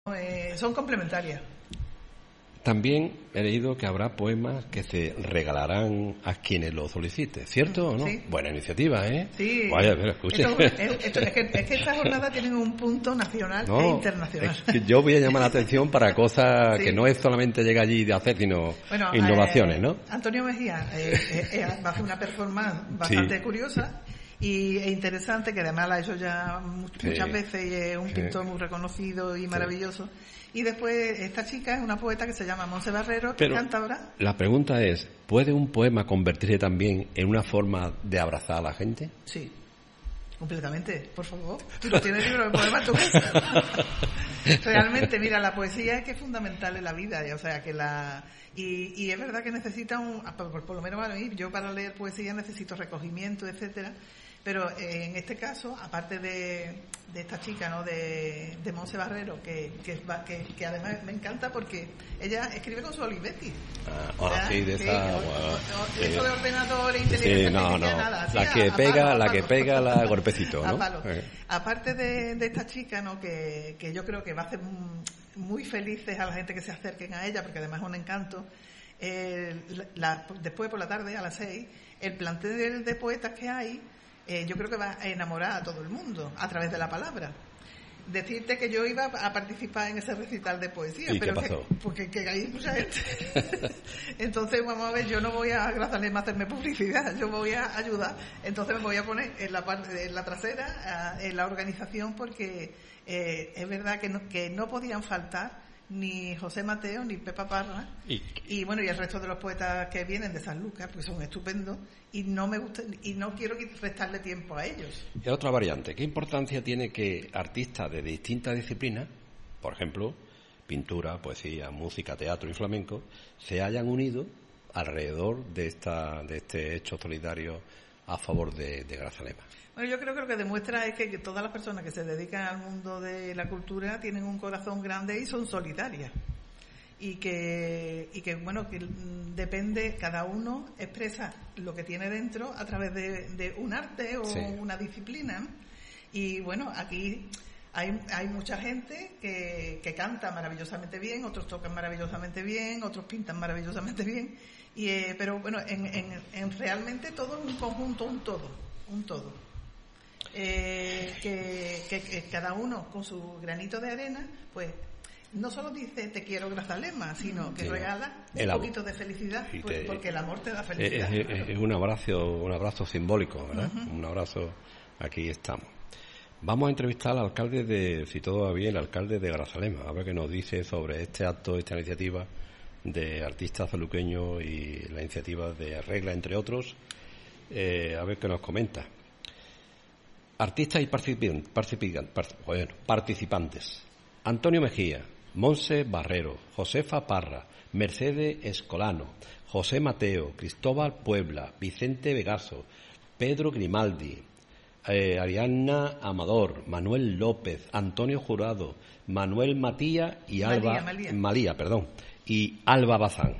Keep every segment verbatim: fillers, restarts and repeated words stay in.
eh, son complementarias. También he leído que habrá poemas que se regalarán a quienes lo soliciten, ¿cierto o no? Sí. Buena iniciativa, ¿eh? Sí. Vaya, pero escuche. Esto, es, esto, es, que, es que esta jornada tiene un punto nacional no, e internacional. Es que yo voy a llamar la atención para cosas sí. que no es solamente llegar allí de hacer, sino bueno, innovaciones, eh, ¿no? Antonio Mejía eh, eh, eh, va a hacer una performance bastante sí. curiosa y e interesante, que además la ha hecho ya muchas sí. veces y es un sí. pintor muy reconocido y maravilloso. Sí. Y después esta chica es una poeta que se llama Montse Barrero, que canta ahora. La pregunta es, ¿puede un poema convertirse también en una forma de abrazar a la gente? Sí, completamente, por favor. Tú no tienes libro de poemas, tú. Realmente, mira, la poesía es que es fundamental en la vida, o sea, que la... Y, y es verdad que necesita un... Por, por lo menos para mí, yo para leer poesía necesito recogimiento, etcétera. Pero eh, en este caso, aparte de, de esta chica, ¿no?, de, de Montse Barrero, que, que, que, que además me encanta porque ella escribe con su Olivetti. Ah, bueno, sí, de esa... Que, bueno, o, eso de ordenador e inteligencia sí, no, no. nada. La sí, que a, pega, a palo, la a que pega, la golpecito, ¿no? A palo. Eh. Aparte de, de esta chica, ¿no?, que, que yo creo que va a hacer muy felices a la gente que se acerquen a ella, porque además es un encanto. Eh, la, después por la tarde, a las seis, el plantel de poetas que hay, Eh, yo creo que va a enamorar a todo el mundo a través de la palabra. Decirte que yo iba a participar en ese recital de poesía, ¿Y pero qué pasó? Que, porque que hay mucha gente. Entonces, vamos a ver, yo no voy a Grazalema a hacerme publicidad, yo voy a ayudar. Entonces me voy a poner en la parte, en la trasera, en la organización, porque eh, es verdad que no, que no podían faltar ni José Mateo ni Pepa Parra y, y bueno y el resto de los poetas que vienen de San Lucas, pues son estupendos y no me gusta y no quiero restarle tiempo a ellos. Y otra variante, ¿qué importancia tiene que artistas de distintas disciplinas, por ejemplo pintura, poesía, música, teatro y flamenco, se hayan unido alrededor de esta de este hecho solidario a favor de, de Grazalema? Bueno, yo creo que lo que demuestra es que, que todas las personas que se dedican al mundo de la cultura tienen un corazón grande y son solidarias. Y que, y que bueno, que depende, cada uno expresa lo que tiene dentro a través de, de un arte o sí. una disciplina. Y bueno, aquí hay, hay mucha gente que, que canta maravillosamente bien, otros tocan maravillosamente bien, otros pintan maravillosamente bien. Y, eh, pero bueno, en, en, en realmente todo es un conjunto, un todo, un todo. Eh, que, que, que cada uno con su granito de arena, pues no solo dice te quiero Grazalema, sino que sí, regala un el poquito de felicidad, pues, te, porque el amor te da felicidad. Es, es, es un abrazo, un abrazo simbólico, ¿verdad? Uh-huh. Un abrazo, aquí estamos. Vamos a entrevistar al alcalde de, si todo va bien, el alcalde de Grazalema, a ver qué nos dice sobre este acto, esta iniciativa de artistas saluqueños y la iniciativa de Regla, entre otros. Eh, a ver qué nos comenta. Artistas y participantes, participantes, bueno, participantes. Antonio Mejía, Montse Barrero, Josefa Parra, Mercedes Escolano, José Mateo, Cristóbal Puebla, Vicente Vegaso, Pedro Grimaldi, eh, Ariadna Amador, Manuel López, Antonio Jurado, Manuel Matía y Alba Malía, Malía, perdón, y Alba Bazán.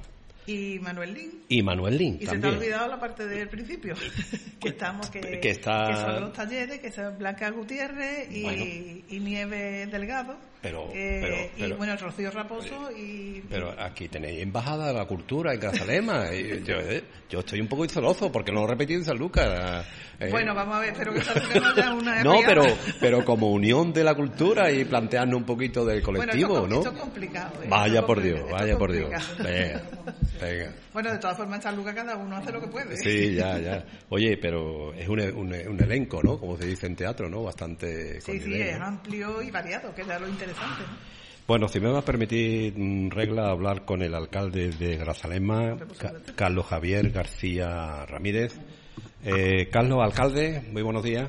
Y Manuel Lin. Y Manuel Lin y también. Se te ha olvidado la parte del principio. que estamos, que, que, está... que son los talleres, que son Blanca Gutiérrez y, bueno. y Nieve Delgado. Pero, eh, pero, pero, y bueno, el Rocío Raposo y... Pero aquí tenéis Embajada de la Cultura en Grazalema. yo, yo estoy un poco celoso porque no lo he repetido en San Lucas. Eh, bueno, vamos a ver, espero que San Lucas no haya una... No, pero, pero como unión de la cultura y plantearnos un poquito del colectivo, bueno, esto, ¿no? Esto es complicado. ¿eh? Vaya esto por es Dios, vaya por Dios. Venga, venga. Bueno, de todas formas en San Lucas cada uno hace lo que puede. Sí, ya, ya. Oye, pero es un, un, un elenco, ¿no? Como se dice en teatro, ¿no? Bastante... Sí, sí, es amplio y variado, que es lo interesante, ¿no? Bueno, si me va a permitir, Regla, hablar con el alcalde de Grazalema, Ca- Carlos Javier García Ramírez. Eh, Carlos, alcalde, muy buenos días.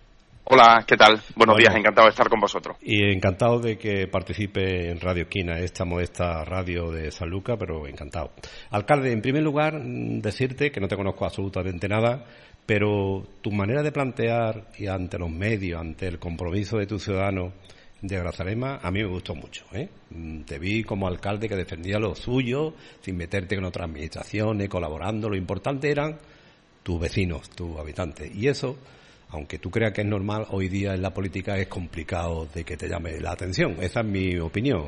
Hola, ¿qué tal? Buenos bueno, días, encantado de estar con vosotros. Y encantado de que participe en Radio Esquina, esta modesta radio de San Lucas, pero encantado. Alcalde, en primer lugar, decirte que no te conozco absolutamente nada, pero tu manera de plantear y ante los medios, ante el compromiso de tus ciudadanos de Grazalema, a mí me gustó mucho, ¿eh? Te vi como alcalde que defendía lo suyo, sin meterte con otras administraciones, colaborando. Lo importante eran tus vecinos, tus habitantes. Y eso, aunque tú creas que es normal, hoy día en la política es complicado de que te llame la atención. Esa es mi opinión.